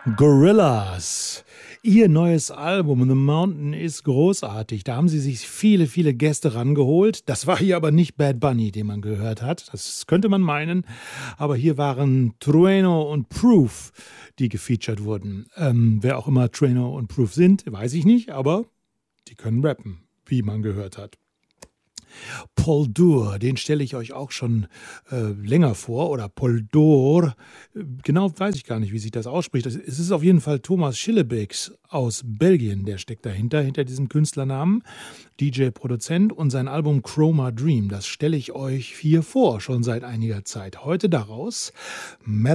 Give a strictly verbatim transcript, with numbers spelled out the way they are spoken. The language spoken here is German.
Gorillaz. Ihr neues Album The Mountain ist großartig. Da haben sie sich viele, viele Gäste rangeholt. Das war hier aber nicht Bad Bunny, den man gehört hat. Das könnte man meinen. Aber hier waren Trueno und Proof, die gefeatured wurden. Ähm, wer auch immer Trueno und Proof sind, weiß ich nicht. Aber die können rappen, wie man gehört hat. Paul Dur, den stelle ich euch auch schon äh, länger vor, oder Paul Dur, genau weiß ich gar nicht, wie sich das ausspricht. Es ist auf jeden Fall Thomas Schillebeeks aus Belgien, der steckt dahinter, hinter diesem Künstlernamen, D J, Produzent, und sein Album Chroma Dream, das stelle ich euch hier vor, schon seit einiger Zeit. Heute daraus